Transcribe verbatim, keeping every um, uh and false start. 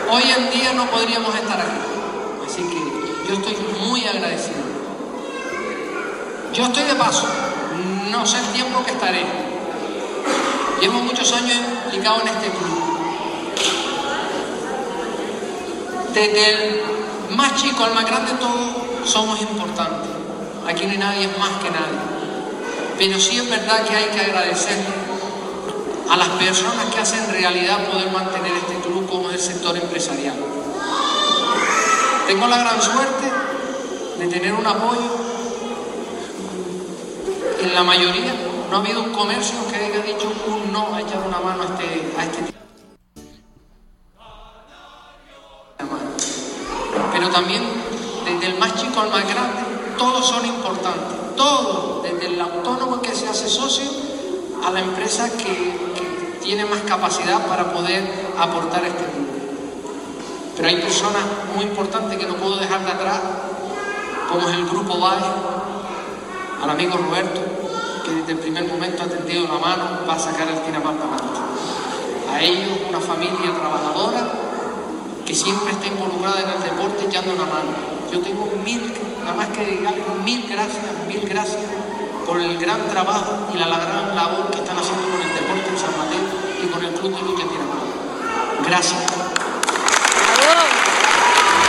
hoy en día no podríamos estar aquí. Así que yo estoy muy agradecido. Yo estoy de paso, no sé el tiempo que estaré. Llevo muchos años implicado en este club. Desde el más chico al más grande, todos somos importantes. Aquí no hay nadie más que nadie. Pero sí es verdad que hay que agradecer a las personas que hacen realidad poder mantener este club, como es el sector empresarial. Tengo la gran suerte de tener un apoyo. En la mayoría no ha habido un comercio que haya dicho un no a echar una mano a este, a este tipo. Pero también, desde el más chico al más grande, todos son importantes. Todos, desde el autónomo que se hace socio a la empresa que, que tiene más capacidad para poder aportar a este club. Pero hay personas muy importantes que no puedo dejar de atrás, como es el Grupo Valle, al amigo Roberto, que desde el primer momento ha tendido la mano para sacar el Tinamar para adelante. A ellos, una familia trabajadora que siempre está involucrada en el deporte echando una mano. Yo tengo mil, nada más que digan mil gracias, mil gracias por el gran trabajo y la, la gran labor que están haciendo con el deporte en San Mateo y con el Club de Lucha Tinamar. Gracias.